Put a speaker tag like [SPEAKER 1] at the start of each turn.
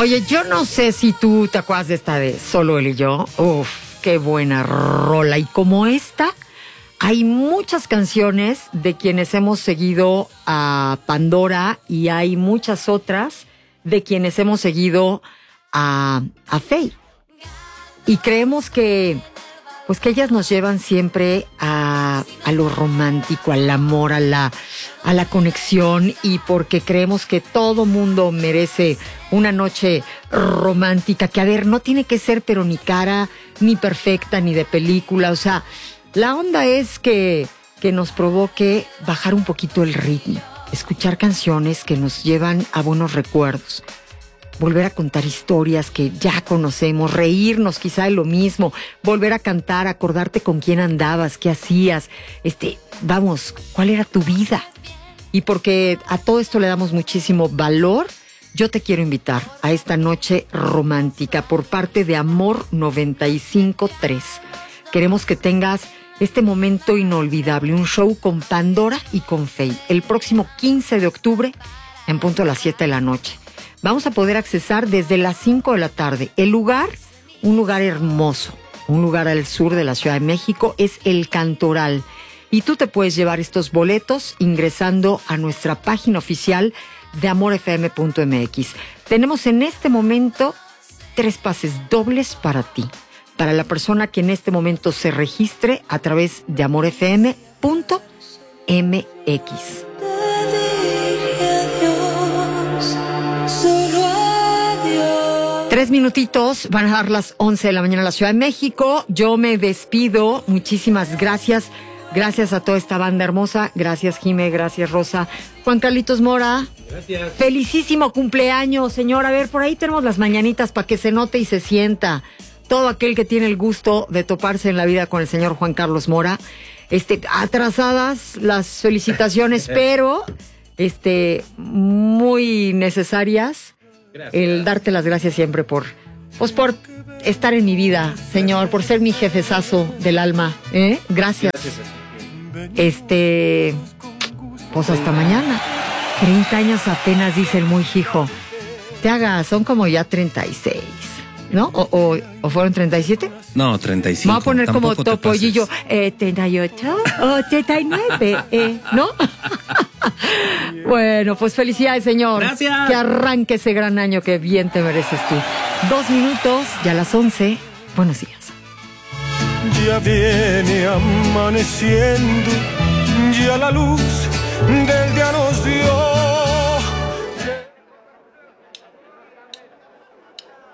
[SPEAKER 1] Oye, yo no sé si tú te acuerdas de esta de Solo él y yo. Uf, qué buena rola. Y como esta, hay muchas canciones de quienes hemos seguido a Pandora y hay muchas otras de quienes hemos seguido a Faye. Y creemos que ellas nos llevan siempre a lo romántico, al amor, a la conexión, y porque creemos que todo mundo merece una noche romántica, que a ver, no tiene que ser pero ni cara, ni perfecta, ni de película. O sea, la onda es que nos provoque bajar un poquito el ritmo, escuchar canciones que nos llevan a buenos recuerdos, volver a contar historias que ya conocemos, reírnos quizá de lo mismo, volver a cantar, acordarte con quién andabas, qué hacías, vamos, cuál era tu vida. Y porque a todo esto le damos muchísimo valor, yo te quiero invitar a esta noche romántica por parte de Amor 95.3. Queremos que tengas este momento inolvidable, un show con Pandora y con Faye, el próximo 15 de octubre, en punto a las 7 de la noche. Vamos a poder accesar desde las 5 de la tarde. El lugar, un lugar hermoso, un lugar al sur de la Ciudad de México, es El Cantoral. Y tú te puedes llevar estos boletos ingresando a nuestra página oficial de amorfm.mx. Tenemos en este momento 3 pases dobles para ti, para la persona que en este momento se registre a través de amorfm.mx. 3 minutitos, van a dar las 11 de la mañana en la Ciudad de México. Yo me despido, muchísimas gracias. Gracias a toda esta banda hermosa. Gracias, Jime, gracias, Rosa. Juan Carlitos Mora.
[SPEAKER 2] Gracias.
[SPEAKER 1] Felicísimo cumpleaños, señor. A ver, por ahí tenemos las mañanitas para que se note y se sienta. Todo aquel que tiene el gusto de toparse en la vida con el señor Juan Carlos Mora. Atrasadas las felicitaciones, pero muy necesarias. Gracias. El darte las gracias siempre por estar en mi vida, señor, por ser mi jefezazo del alma. Gracias. Pues hasta mañana. 30 años apenas, dice el muy hijo. Te hagas, son como ya 36, ¿no? ¿O fueron 37?
[SPEAKER 2] No, 35.
[SPEAKER 1] Me voy a poner como Topollillo, 38 o 39, ¿no? Bueno, pues felicidades, señor.
[SPEAKER 2] Gracias.
[SPEAKER 1] Que arranque ese gran año que bien te mereces tú. 2 minutos, ya a las 11. Buenos días.
[SPEAKER 3] Ya viene amaneciendo, ya la luz del día nos dio.